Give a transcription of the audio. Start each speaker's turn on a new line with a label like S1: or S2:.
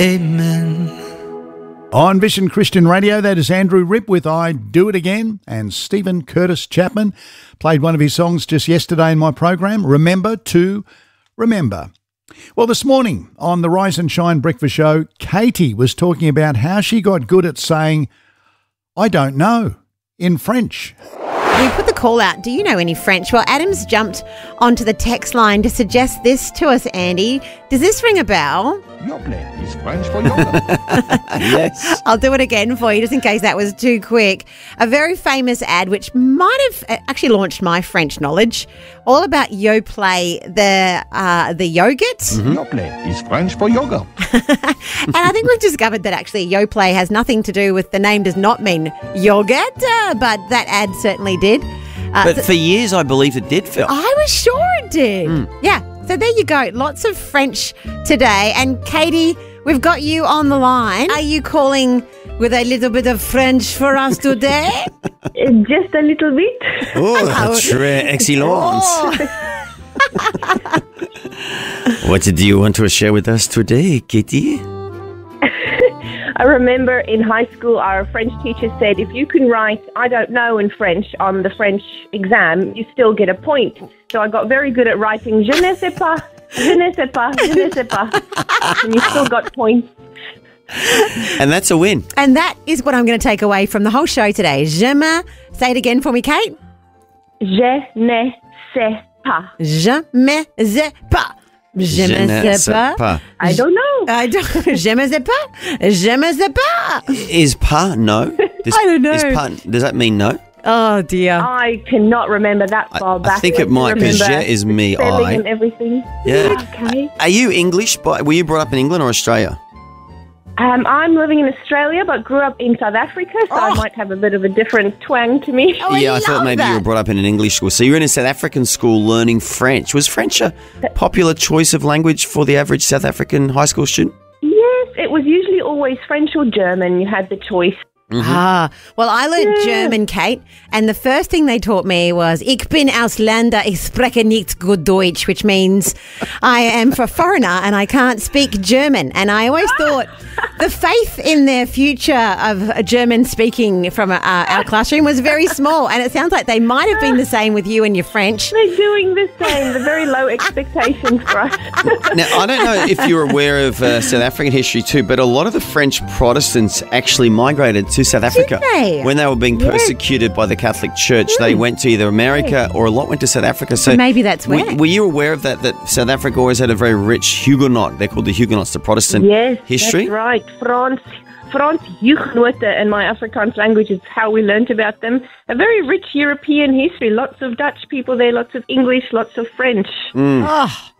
S1: Amen.
S2: On Vision Christian Radio, that is Andrew Ripp with I Do It Again, and Stephen Curtis Chapman played one of his songs just yesterday in my program, Remember to Remember. Well, this morning on the Rise and Shine Breakfast Show, Katie was talking about how she got good at saying, I don't know, in French.
S3: We put the call out, do you know any French? Well, Adam's jumped onto the text line to suggest this to us, Andy. Does this ring a bell?
S4: Yoplait is French for yoga.
S1: Yes.
S3: I'll do it again for you just in case that was too quick. A very famous ad which might have actually launched my French knowledge, all about Yoplait, the yogurt.
S4: Yoplait is French for yoga.
S3: And I think we've discovered that actually Yoplait has nothing to do with, the name does not mean yogurt, but that ad certainly did.
S1: But for years, I believed it did, Phil.
S3: I was sure it did. Yeah. So there you go. Lots of French today. And Katie, we've got you on the line. Are you calling with a little bit of French for us today?
S5: Just a little bit.
S1: Oh, très excellent.
S3: Oh.
S1: What do you want to share with us today, Katie?
S5: I remember in high school, our French teacher said, if you can write, I don't know in French on the French exam, you still get a point. So I got very good at writing, je ne sais pas, je ne sais pas, je ne sais pas. And you still got points.
S1: And that's a win.
S3: And that is what I'm going to take away from the whole show today. Je me, say it again for me, Kate.
S5: Je ne sais pas.
S3: Je me sais pas. Je me sais pas.
S5: I don't know.
S3: I don't. Je me sais pas. Je me sais pas.
S1: Is pas no?
S3: I don't know.
S1: Is pas, does that mean no?
S3: Oh dear.
S5: I cannot remember that far back.
S1: I think it might, because je is me,
S5: spelling
S1: I.
S5: and everything.
S1: Yeah.
S5: Okay.
S1: Are you English? Were you brought up in England or Australia?
S5: I'm living in Australia, but grew up in South Africa, so I might have a bit of a different twang to me.
S3: Oh,
S1: I thought maybe you were brought up in an English school. So you're in a South African school learning French. Was French a popular choice of language for the average South African high school student?
S5: Yes, it was usually always French or German. You had the choice.
S3: Ah, well, I learned German, Kate, and the first thing they taught me was Ich bin Ausländer, ich spreche nicht gut Deutsch, which means I am a foreigner and I can't speak German. And I always thought the faith in their future of German speaking from our classroom was very small, and it sounds like they might have been the same with you and your French.
S5: They're doing the same. The very low expectations for us.
S1: Now, I don't know if you're aware of South African history too, but a lot of the French Protestants actually migrated to South Africa.
S3: Did they?
S1: When they were being persecuted by the Catholic Church. They went to either America or a lot went to South Africa. So
S3: maybe that's where.
S1: Were you aware of that South Africa always had a very rich Huguenot, they're called the Huguenots, the Protestant history?
S5: That's right. France Huguenoten in my Afrikaans language is how we learnt about them. A very rich European history. Lots of Dutch people there, lots of English, lots of French.
S3: Oh,